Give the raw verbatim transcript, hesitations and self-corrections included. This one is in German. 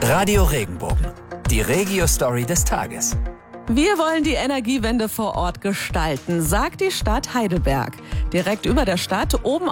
Radio Regenbogen, die Regio-Story des Tages. Wir wollen die Energiewende vor Ort gestalten, sagt die Stadt Heidelberg. Direkt über der Stadt, oben